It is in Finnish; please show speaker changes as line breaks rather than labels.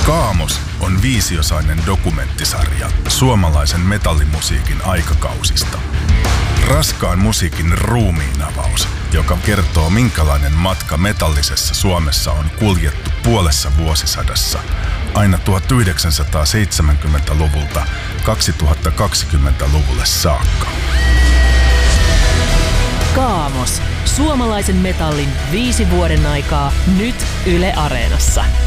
Kaamos on 5-osainen dokumenttisarja suomalaisen metallimusiikin aikakausista. Raskaan musiikin ruumiinavaus, joka kertoo minkälainen matka metallisessa Suomessa on kuljettu puolessa vuosisadassa aina 1970-luvulta 2020-luvulle saakka.
Kaamos. Suomalaisen metallin 5 vuoden aikaa nyt Yle Areenassa.